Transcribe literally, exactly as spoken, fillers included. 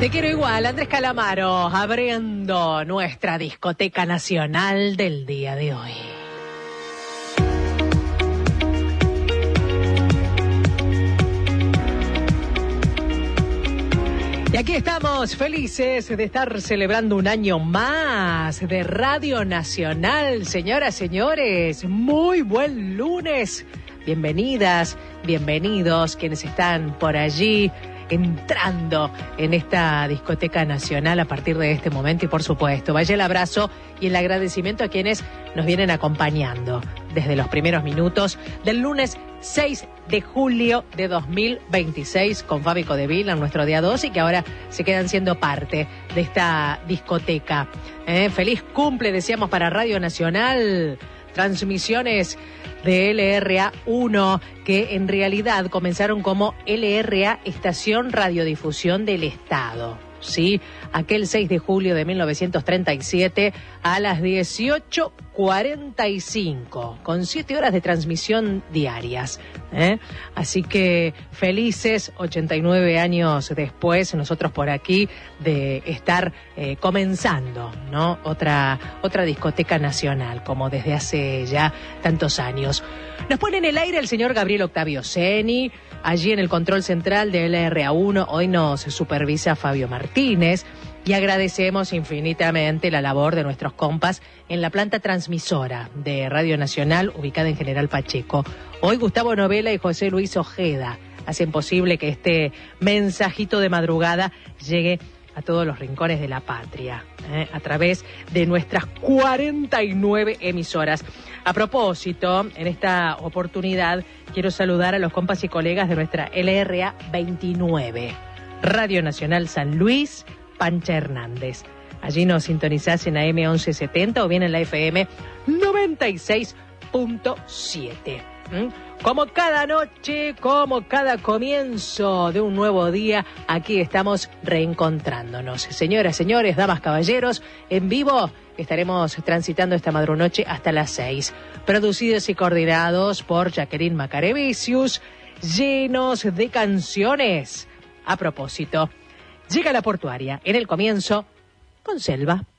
Te quiero igual, Andrés Calamaro, abriendo nuestra discoteca nacional del día de hoy. Y aquí estamos, felices de estar celebrando un año más de Radio Nacional. Señoras, señores, muy buen lunes. Bienvenidas, bienvenidos quienes están por allí entrando en esta discoteca nacional a partir de este momento. Y por supuesto, vaya el abrazo y el agradecimiento a quienes nos vienen acompañando desde los primeros minutos del lunes seis de julio de dos mil veintiséis con Fabi Codevila en nuestro día dos y que ahora se quedan siendo parte de esta discoteca. Eh, feliz cumple, decíamos, para Radio Nacional. Transmisiones de L R A uno, que en realidad comenzaron como L R A Estación Radiodifusión del Estado, ¿sí? Aquel seis de julio de mil novecientos treinta y siete a las dieciocho cuarenta y cinco, con siete horas de transmisión diarias, ¿eh? Así que felices ochenta y nueve años después, nosotros por aquí, de estar eh, comenzando, ¿no? Otra, otra discoteca nacional, como desde hace ya tantos años. Nos pone en el aire el señor Gabriel Octavio Seni, allí en el control central de L R A uno, hoy nos supervisa Fabio Martínez. Y agradecemos infinitamente la labor de nuestros compas en la planta transmisora de Radio Nacional, ubicada en General Pacheco. Hoy Gustavo Novela y José Luis Ojeda hacen posible que este mensajito de madrugada llegue a todos los rincones de la patria, ¿eh? A través de nuestras cuarenta y nueve emisoras. A propósito, en esta oportunidad quiero saludar a los compas y colegas de nuestra L R A veintinueve, Radio Nacional San Luis, Pancha Hernández. Allí nos sintonizás en A M once setenta o bien en la F M noventa y seis punto siete. ¿Mm? Como cada noche, como cada comienzo de un nuevo día, aquí estamos reencontrándonos. Señoras, señores, damas, caballeros, en vivo estaremos transitando esta madrunoche hasta las seis. Producidos y coordinados por Jacqueline Macarevicius, llenos de canciones. A propósito, llega la portuaria en el comienzo con Selva.